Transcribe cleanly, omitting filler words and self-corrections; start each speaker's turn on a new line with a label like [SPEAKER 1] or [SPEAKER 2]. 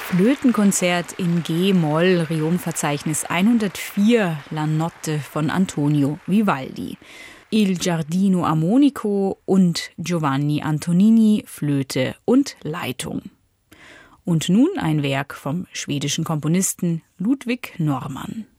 [SPEAKER 1] Flötenkonzert in G-Moll, Rhomverzeichnis 104, La Notte von Antonio Vivaldi. Il Giardino Armonico und Giovanni Antonini, Flöte und Leitung. Und nun ein Werk vom schwedischen Komponisten Ludwig Normann.